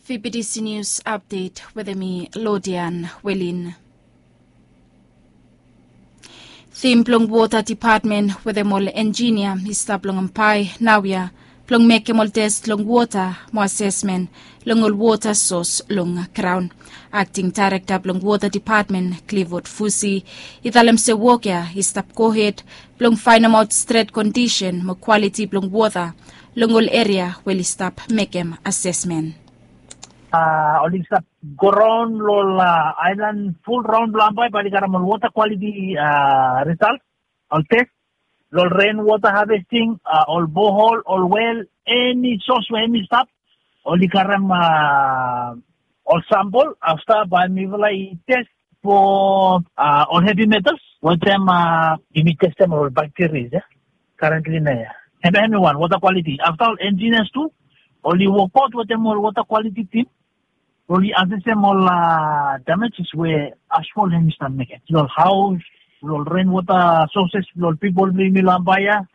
VPDC News Update with me, Lodian Welin. Theme Plong Water Department with mol engineer Mr. Plong Ampai Nawia Plong Meke mol test Long Water mo assessment Long water source Long Crown. Acting Director Plong Water Department Clifford Fusi Ithalem se wokia istap kohet Plong find out straight condition mo quality Plong water Longol area will stop mekem assessment. Only stop go round lol island full round lambai pali karam water quality result all test lol rainwater harvesting all borehole all well any source any stop only karam all sample after by me test for all heavy metals with them image test them all bacteria currently na and anyone water quality after all engineers too only work out with them all water quality team. Only assess them all damages where asphalt and stuff make it. Your house, your rainwater sources, your people bring lambaya.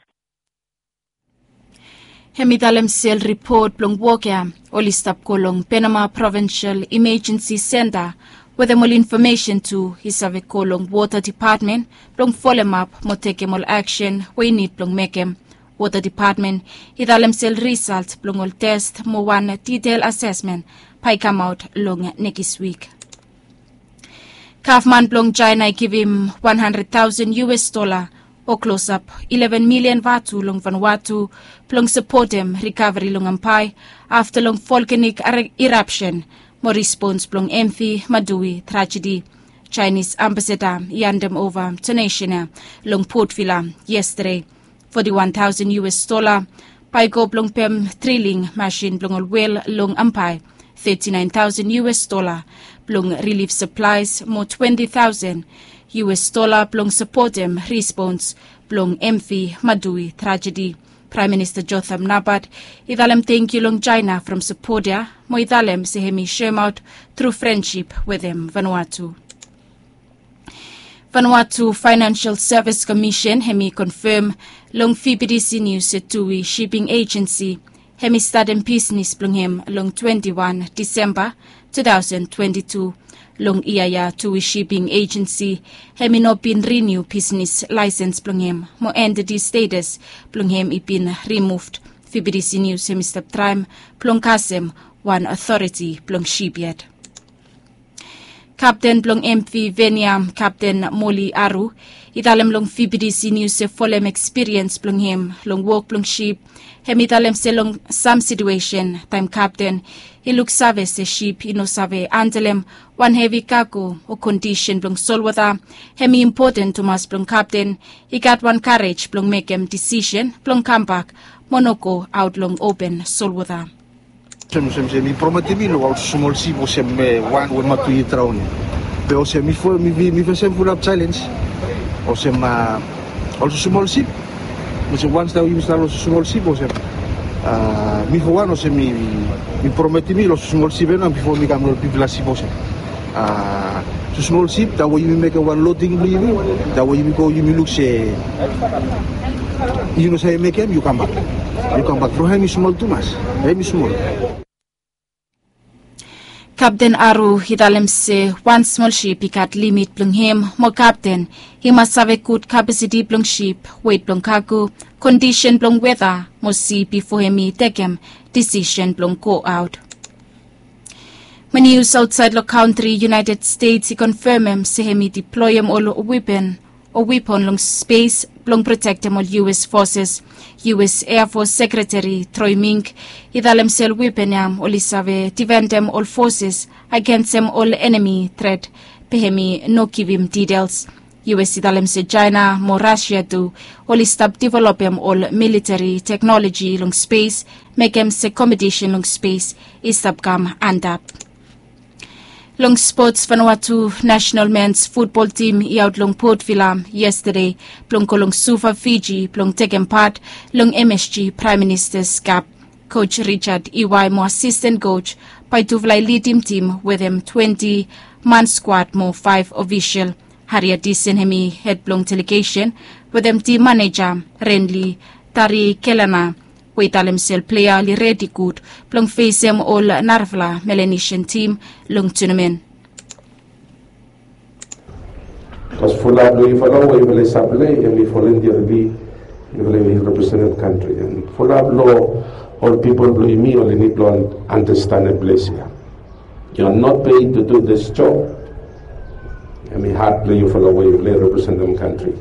Hemitalem Cell report Plong Wokia, Olistap Kolong, Panama Provincial Emergency Center, with them all information to Hisave Kolong Water Department, Plong follow up, Motekemol action, we need Plong Mekem. Water Department, Hitalem Cell result, Plong all test, mo one detailed assessment. Pai come out long next week. Kaufman Plong China give him $100,000 or close up 11 million Vatu long Vanuatu Plong support him recovery long ampai after long volcanic eruption. More response Plong Mfi Madui tragedy. Chinese ambassador yandem over to nation long Port Villa yesterday $41,000 Pai go Plong Pem drilling machine Plong well long ampai. $39,000 Plong relief supplies more $20,000 Plong support them response Plong Mfi Madui tragedy. Prime Minister Jotham Nabat idalem thank you long China from supportia mo idalem se hemi share out through friendship with them Vanuatu. Vanuatu Financial Service Commission hemi confirm long VPDC News Setui Shipping Agency hemi started business Plong him long 21 December 2022. Long Iaya Tui Shipping Agency hemi no been renew business license Plong him. Mo entity status Plong him been removed. VPDC News hemi step time Plong Kasem one authority Plong shipyard. Captain Plong MV Veniam Captain Moli Aru idalem long VPDC News se folem experience Plong him long work Plong ship hemi idalem se long some situation time captain he look save se ship ino save antelem one heavy cargo or condition Plong solwata hemi important to mas Plong captain he got one courage Plong make him decision Plong come back monoko out long open solwata. Mi prometi lo small si po me one we matu yitraun. Pero se mi fazem full up challenge. O se ma also small si. Mas once that we install small si po se mi fo one se mi prometi lo small si bena before mi cam people si po se. So small si that way you make a one loading bleeding that way you go you look say you know say make him you come back from him small too much him small. Captain Aru hidalem se one small ship he cat limit Plong him mo captain he must have a good capacity Plong ship weight Plong cargo condition Plong weather mo see before him take him decision Plong go out. When news outside the country United States he confirm him se him deploy him all weapon long space Plong protect him all US forces. US Air Force Secretary Troy Mink idalem sel weapon yam olisave defend them all forces against them all enemy threat pehemi no give him details. US idalem se China mo Russia do olistab develop him all military technology long space make him se competition long space istab kam and up. Long sports Vanuatu national men's football team out long Port Villa yesterday Plong kolong Suva Fiji Plong taken part long MSG Prime Minister's Cup. Coach Richard EY mo assistant coach Paituvlai lead team with him 20-man squad mo 5 official. Harriet Disen hemi head Plong delegation with him team manager Renly Tari Kelana Wetalemsel player li ready good plong facem all Narvla Melanesian team lung tournament. Because Fulad lo ifalaw ay wala sablay and volunteer di wala representative country and Fulad lo all people lo imi all need to understand the place here. You are not paid to do this job. I mean hard play you follow way play representative country.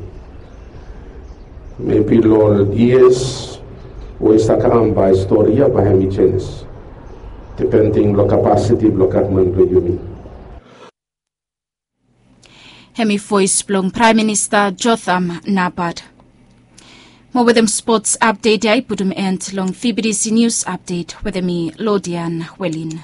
Maybe lo years we sakam by story by hemi changes depending lo capacity lo government lo yumi. Hemi voice plong Prime Minister Jotham Napad. More with them sports update I put them end long FBDC news update with me Lodian Wellin.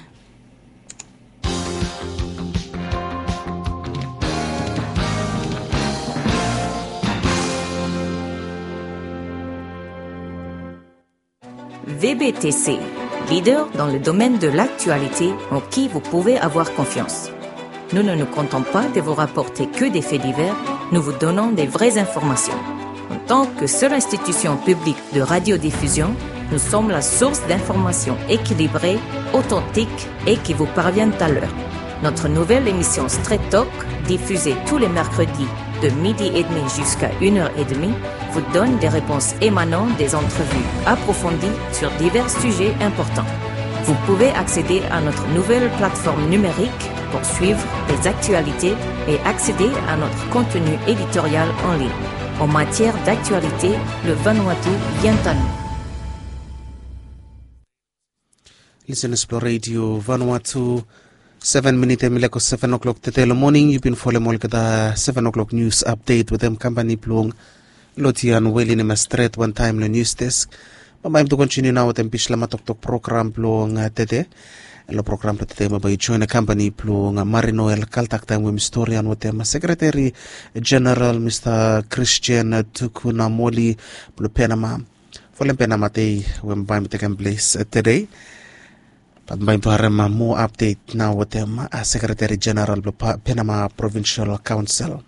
VBTC, leader dans le domaine de l'actualité en qui vous pouvez avoir confiance. Nous ne nous comptons pas de vous rapporter que des faits divers, nous vous donnons des vraies informations. En tant que seule institution publique de radiodiffusion, nous sommes la source d'informations équilibrées, authentiques et qui vous parviennent à l'heure. Notre nouvelle émission Straight Talk, diffusée tous les mercredis de 12h30 jusqu'à 1h30, vous donne des réponses émanant des entrevues approfondies sur divers sujets importants. Vous pouvez accéder à notre nouvelle plateforme numérique pour suivre les actualités et accéder à notre contenu éditorial en ligne. En matière d'actualité, le Vanuatu vient à nous. Listen to Radio Vanuatu 7 minutes mileko 7 o'clock today in the morning. You've been following the 7 o'clock news update with them company plong Lotian Welin in straight one time the news desk. Mamaim to continue now with them Pishlama Tok program plong today. Lo program today mabay join a company plong Marino el Kaltak time with historian with them Secretary General Mr. Christian Tukunamoli plo Panama. Following Panama day when bam taking place today. Pagbaim to harema more update now with them Secretary General Panama Provincial Council.